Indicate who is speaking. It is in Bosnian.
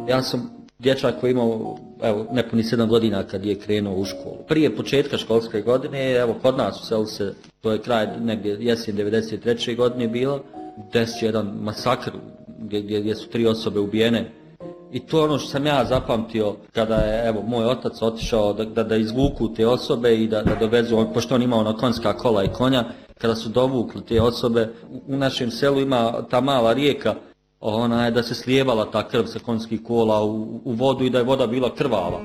Speaker 1: Ja sam dječak koji imao nepuni 7 godina kad je krenuo u školu. Prije početka školske godine, kod nas u selu se, to je kraj negdje jesen 93. godine bilo, desio jedan masakr gdje su 3 osobe ubijene. I to je ono što sam ja zapamtio kada je moj otac otišao da izvuku te osobe i da dovezu, pošto on imao na konjska kola i konja, kada su dovukli te osobe, u našem selu ima ta mala rijeka, da se slijevala ta krv sa konjskih kola u vodu i da je voda bila krvava.